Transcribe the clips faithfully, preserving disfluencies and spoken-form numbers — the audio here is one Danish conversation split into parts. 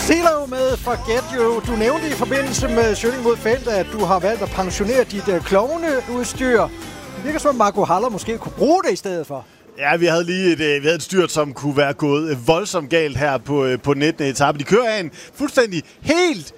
Zelo med Forget You. Du nævnte i forbindelse med Schønning mod Felt, at du har valgt at pensionere dit uh, klovneudstyr. Det virker som, at Marco Haller måske kunne bruge det i stedet for. Ja, vi havde lige et, vi havde et styrt, som kunne være gået voldsomt galt her på, på nittende etape. De kører af en fuldstændig helt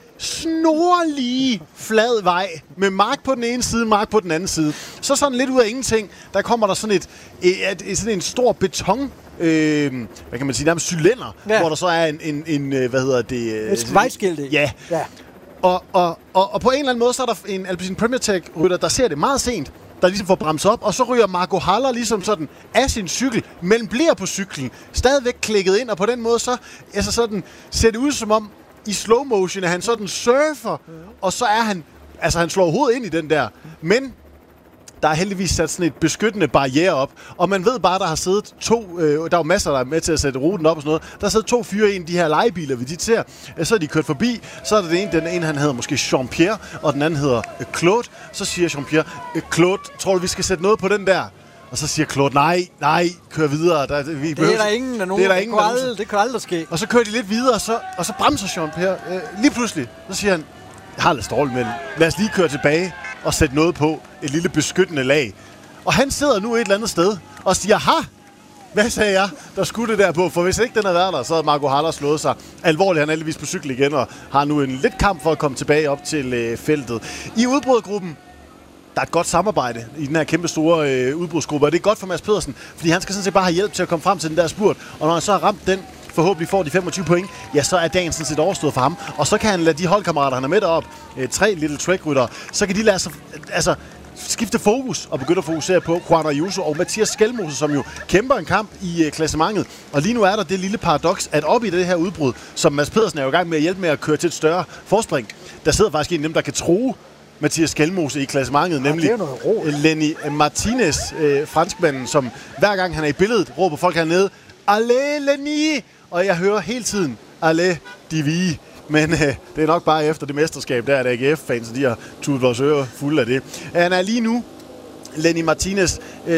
snorlige flad vej med mark på den ene side, mark på den anden side. Så sådan lidt ud af ingenting, der kommer der sådan et, et, et sådan en stor beton, øh, hvad kan man sige, nærmest cylinder, ja. Hvor der så er en, en, en hvad hedder det? Et vejskilt i. Ja. ja. Og, og, og, og på en eller anden måde, så er der en Alpecin Premier Tech-rytter, der ser det meget sent, der ligesom får bremset op, og så ryger Marco Haller ligesom sådan af sin cykel, men bliver på cyklen, stadigvæk klikket ind, og på den måde så altså sådan, ser det ud som om, i slow motion, at han sådan surfer, mm. og så er han, altså han slår hovedet ind i den der, men der er heldigvis sat sådan et beskyttende barriere op, og man ved bare, der har siddet to, øh, der er jo masser, der er med til at sætte ruten op og sådan noget, der har siddet to fyre i en af de her lejebiler, vi tit ser, så er de kørt forbi, så er der den ene, den ene han hedder måske Jean-Pierre, og den anden hedder øh, Claude, så siger Jean-Pierre, øh, Claude, tror du, vi skal sætte noget på den der? Og så siger Claude, nej, nej, kør videre. Der, vi det behøver, er der ingen af nogen, det, er der ingen, det, kunne aldrig, det kan aldrig ske. Og så kører de lidt videre, og så, og så bremser Jean-Pierre. Øh, lige pludselig, så siger han, jeg har lidt strål, men lad os lige køre tilbage og sætte noget på. Et lille beskyttende lag. Og han sidder nu et eller andet sted og siger, ha! Hvad sagde jeg, der skulle det der på? For hvis ikke den havde været der, så havde Marco Haller slået sig alvorligt. Han er heldigvis på cykel igen og har nu en lidt kamp for at komme tilbage op til øh, feltet. I udbrydergruppen, der er et godt samarbejde i den her kæmpe store øh, udbrudsgruppe, og det er godt for Mads Pedersen, fordi han skal sådan set bare have hjælp til at komme frem til den der spurt, og når han så har ramt den, forhåbentlig får de femogtyve point, ja, så er dagen sådan set overstået for ham, og så kan han lade de holdkammerater, han er med derop, øh, tre Little Trek-ryttere, så kan de lade sig, altså, skifte fokus og begynde at fokusere på Juan Ayuso og Mathias Skelmose, som jo kæmper en kamp i øh, klassementet, og lige nu er der det lille paradoks, at op i det her udbrud, som Mads Pedersen er jo i gang med at hjælpe med at køre til et større forspring, der sidder faktisk en af dem, der kan true Mathias Skelmose i klassementet, ja, nemlig Lenny Martinez, øh, franskmanden, som hver gang han er i billedet, råber folk hernede, Allez Lenny! Og jeg hører hele tiden, Allez de Vie. Men øh, det er nok bare efter det mesterskab, der er A G F-fans, de har tudet vores ører fulde af det. Han er lige nu, Lenny Martinez,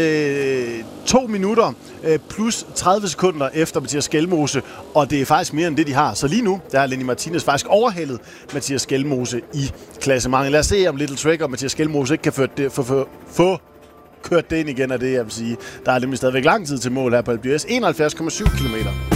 øh, to minutter øh, plus tredive sekunder efter Mathias Skelmose, og det er faktisk mere end det, de har. Så lige nu, der er Lenny Martinez faktisk overhældet Mathias Skelmose i klassementet. Lad os se, om Little Trek og Mathias Skelmose ikke kan få, det, få, få, få kørt det ind igen af det, jeg vil sige. Der er nemlig stadigvæk lang tid til mål her på Alpe d'Huez. enoghalvfjerds komma syv kilometer.